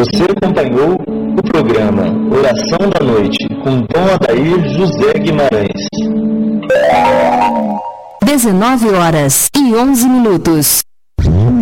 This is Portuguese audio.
Você acompanhou o programa Oração da Noite com Dom Adair José Guimarães. 19h11.